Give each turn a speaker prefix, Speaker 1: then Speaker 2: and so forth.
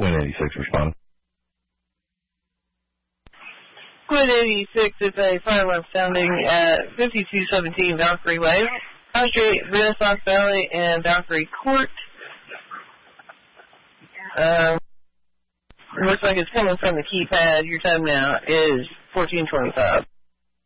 Speaker 1: Quinn 86 responding.
Speaker 2: Quinn 86 is a fire alarm sounding at 5217 Valkyrie Way, High Street, Renaissance Valley, and Valkyrie Court. It looks like it's coming from the keypad. Your time now is 14:25.